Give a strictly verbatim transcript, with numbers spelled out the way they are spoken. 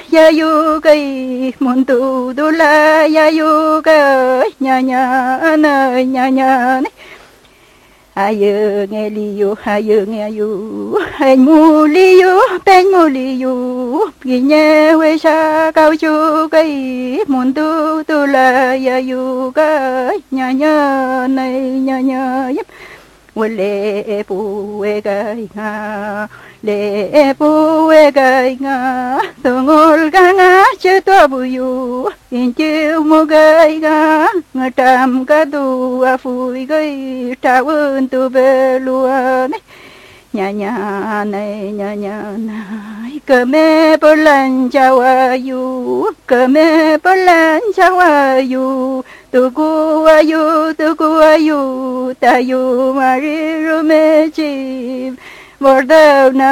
ya yu cái môn tu tu la ya yu cái nya nya na nya nya ayo nghe li yu ayo nghe yu anh mu li yu bên mu li yu ghi nhớ quê xa cao chu cái môn tu tu la ya yu cái nya nya này nya nya lệ pu e gai nga lệ pu e gai nga tu ngol ga nga che to bu yu in chiu mo gai ga nga tam ka tu a phui gai ta un tu be lua nya nya này nya nya này cơ me po lan chao a yu cơ me po lan chao a yu tu cu a yu tu cu a yu ta yu ma ri ru me chi vor đâu